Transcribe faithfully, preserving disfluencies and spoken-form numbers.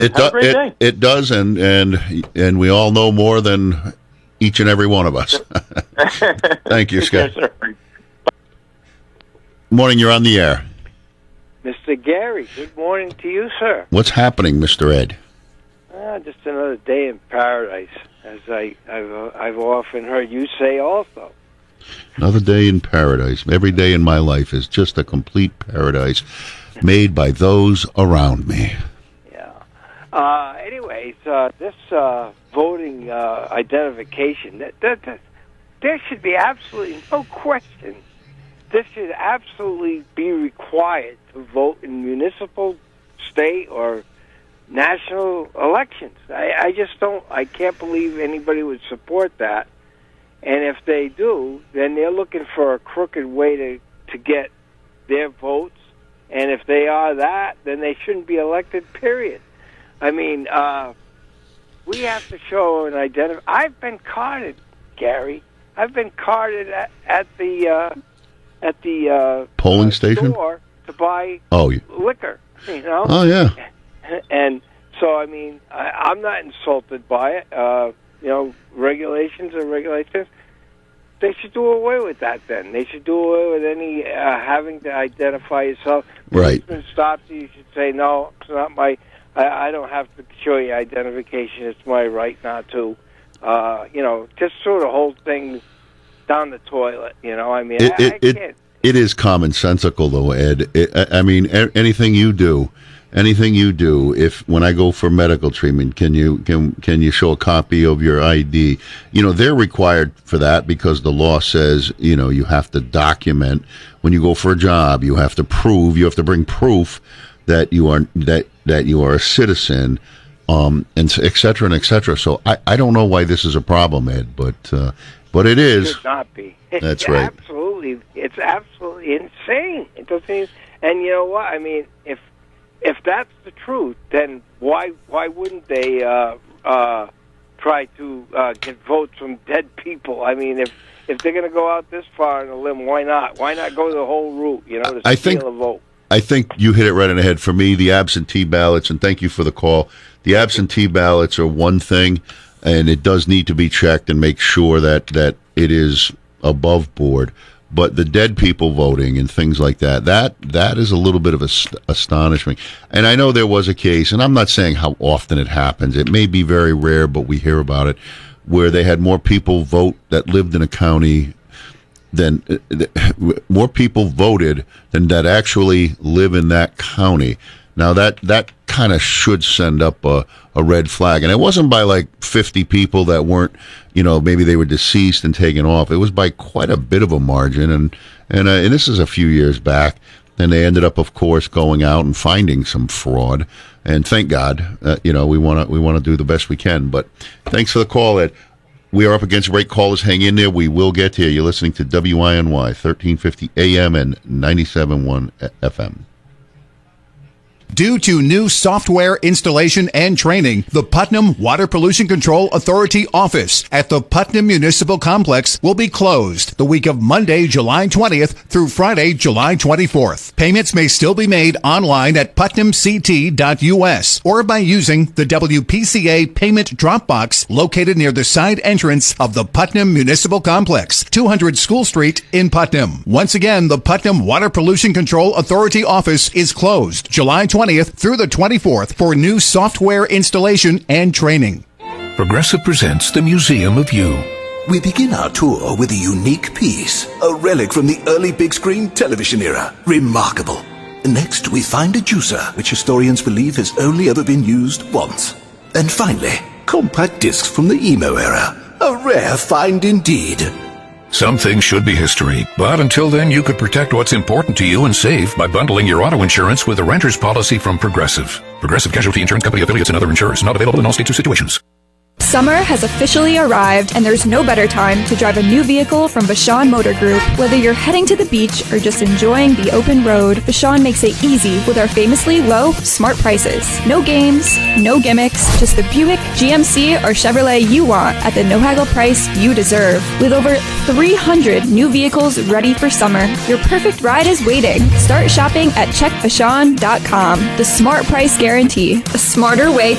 It, Have do, a great it, day. it does, and, and and we all know more than each and every one of us. Thank you, Scott. Yes, sir. Morning, you're on the air. Mister Gary, good morning to you, sir. What's happening, Mister Ed? Ah, just another day in paradise, as I, I've, uh, I've often heard you say also. Another day in paradise. Every day in my life is just a complete paradise made by those around me. Yeah. Uh, anyways, uh, this uh, voting uh, identification, that, that, that, there should be absolutely no question. This should absolutely be required to vote in municipal, state, or national elections. I, I just don't, I can't believe anybody would support that. And if they do, then they're looking for a crooked way to, to get their votes. And if they are that, then they shouldn't be elected, period. I mean, uh, we have to show an identity. I've been carded, Gary. I've been carded at, at the uh, at the uh, polling uh, station store to buy oh, liquor. You know? Oh, yeah. And so, I mean, I, I'm not insulted by it. Uh, you know, regulations are regulations. They should do away with that then. They should do away with any uh, having to identify yourself. Right. Policeman stops you, you should say, no, it's not my, I, I don't have to show you identification. It's my right not to. Uh, you know, just sort of hold things down the toilet, you know. I mean, It, I, it, I it, can't. it is commonsensical, though, Ed. It, I I mean, a- anything you do, anything you do, if when I go for medical treatment, can you can can you show a copy of your I D? You know, they're required for that because the law says, you know, you have to document when you go for a job. You have to prove, you have to bring proof that you are that that you are a citizen, um, and et cetera and et cetera. So I, I don't know why this is a problem, Ed, but uh, but it It is. should not be. That's It's right. Absolutely, it's absolutely insane. It doesn't. Even, and you know what? I mean, if if that's the truth, then why why wouldn't they uh, uh, try to uh, get votes from dead people? I mean, if if they're going to go out this far on a limb, why not? Why not go the whole route? You know, to I steal think- a vote. I think you hit it right on the head. For me, the absentee ballots, and thank you for the call, the absentee ballots are one thing, and it does need to be checked and make sure that, that it is above board. But the dead people voting and things like that, that that is a little bit of a st- astonishment. And I know there was a case, and I'm not saying how often it happens. It may be very rare, but we hear about it, where they had more people vote that lived in a county than uh, more people voted than that actually live in that county. Now that that kind of should send up a, a red flag, and it wasn't by like fifty people that weren't, you know, maybe they were deceased and taken off. It was by quite a bit of a margin, and and, uh, and this is a few years back. And they ended up, of course, going out and finding some fraud. And thank God, uh, you know, we want to we want to do the best we can. But thanks for the call, Ed. We are up against great callers. Hang in there. We will get to you. You're listening to W I N Y, thirteen fifty A M and ninety-seven point one F M. Due to new software installation and training, the Putnam Water Pollution Control Authority office at the Putnam Municipal Complex will be closed the week of Monday, July twentieth through Friday, July twenty-fourth. Payments may still be made online at putnam c t dot u s or by using the W P C A payment drop box located near the side entrance of the Putnam Municipal Complex, two hundred School Street in Putnam. Once again, the Putnam Water Pollution Control Authority office is closed July twentieth through the twenty-fourth for new software installation and training. Progressive presents the Museum of You. We begin our tour with a unique piece, a relic from the early big screen television era. Remarkable. Next, we find a juicer, which historians believe has only ever been used once. And finally, compact discs from the emo era. A rare find indeed. Some things should be history, but until then you could protect what's important to you and save by bundling your auto insurance with a renter's policy from Progressive. Progressive Casualty Insurance Company affiliates and other insurers. Not available in all states or situations. Summer has officially arrived, and there's no better time to drive a new vehicle from Vashon Motor Group. Whether you're heading to the beach or just enjoying the open road, Vashon makes it easy with our famously low, smart prices. No games, no gimmicks, just the Buick, G M C, or Chevrolet you want at the no-haggle price you deserve. With over three hundred new vehicles ready for summer, your perfect ride is waiting. Start shopping at check vashon dot com. The smart price guarantee, a smarter way